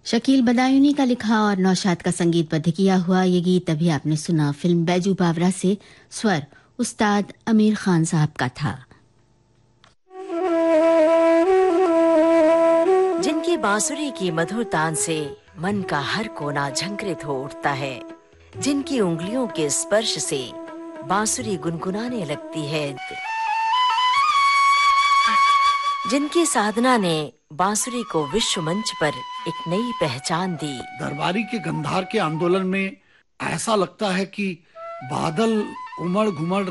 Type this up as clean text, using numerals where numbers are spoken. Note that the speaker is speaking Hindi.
शकील बदायूनी का लिखा और नौशाद का संगीतबद्ध किया हुआ ये गीत अभी आपने सुना फिल्म बैजू बावरा से। स्वर उस्ताद अमीर खान साहब का था। जिनकी बांसुरी की मधुर तान से मन का हर कोना झंकृत हो उठता है, जिनकी उंगलियों के स्पर्श से बांसुरी गुनगुनाने लगती है, जिनकी साधना ने बांसुरी को विश्व मंच पर एक नई पहचान दी। दरबारी के गंधार के आंदोलन में ऐसा लगता है कि बादल उमड़ घुमड़